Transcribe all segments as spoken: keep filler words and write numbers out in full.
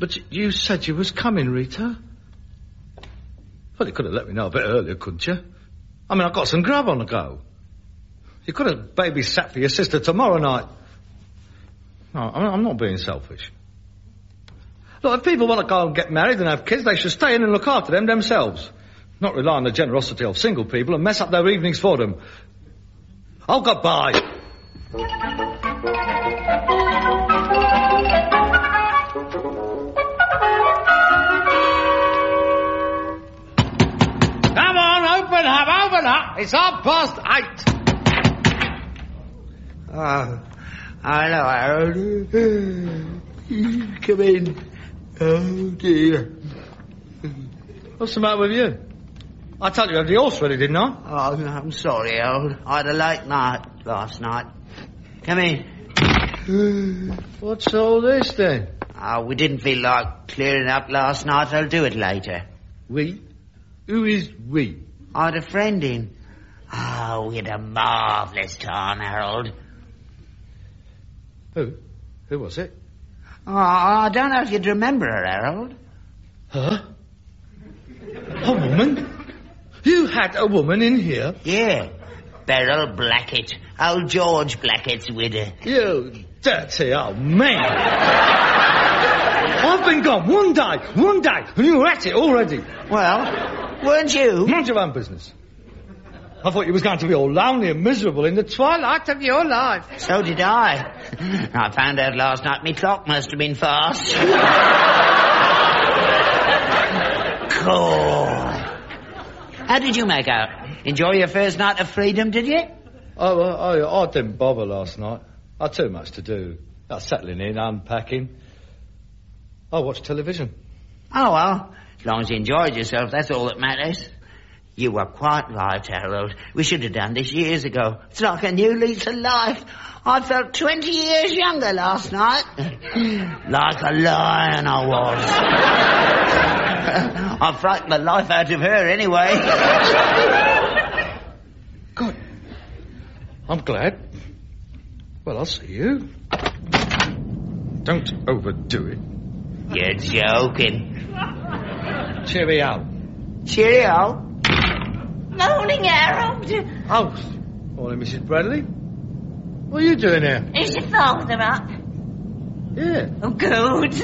But you said you was coming, Rita. Well, you could have let me know a bit earlier, couldn't you? I mean, I've got some grub on the go. You could have babysat for your sister tomorrow night. No, I'm not being selfish. Look, if people want to go and get married and have kids, they should stay in and look after them themselves. Not rely on the generosity of single people and mess up their evenings for them. Oh, goodbye. Come on, open up, open up. It's half past eight. Oh, hello, Harold. Come in. Oh, dear. What's the matter with you? I told you I had the horse ready, didn't I? Oh, I'm sorry, Harold. I had a late night last night. Come in. What's all this, then? Oh, we didn't feel like clearing up last night. I'll do it later. We? Who is we? I had a friend in. Oh, we had a marvellous time, Harold. Who? Who was it? Oh, I don't know if you'd remember her, Harold. Huh? A woman? You had a woman in here? Yeah. Beryl Blackett. Old George Blackett's widow. You dirty old man. I've been gone one day, one day, and you were at it already. Well, weren't you? Mind your own business. I thought you was going to be all lonely and miserable in the twilight of your life. So did I. I found out last night my clock must have been fast. Cool. How did you make out? Enjoy your first night of freedom, did you? Oh, uh, I, I didn't bother last night. I had too much to do. I was settling in, unpacking. I watched television. Oh, well, as long as you enjoyed yourself, that's all that matters. You were quite right, Harold. We should have done this years ago. It's like a new lease of life. I felt twenty years younger last night. Like a lion I was. I frightened the life out of her anyway. Good. I'm glad. Well, I'll see you. Don't overdo it. You're joking. Cheerio. Cheerio. Morning, Harold. Oh, morning, Missus Bradley. What are you doing here? Is your father up? Yeah. Oh, good.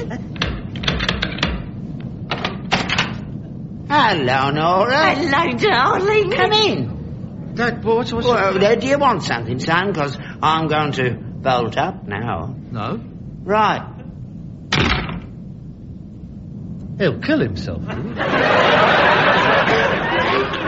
Hello, Nora. Hello, darling. Come in. Dad, boy, what's... Well, uh, do you want something, son? Because I'm going to bolt up now. No. Right. He'll kill himself.